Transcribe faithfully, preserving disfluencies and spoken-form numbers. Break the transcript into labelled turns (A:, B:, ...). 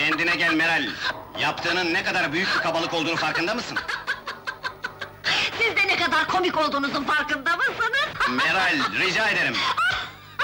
A: Kendine gel Meral! Yaptığının ne kadar büyük bir kabalık olduğunu farkında mısın?
B: Siz de ne kadar komik olduğunuzun farkında mısınız?
A: Meral, rica ederim!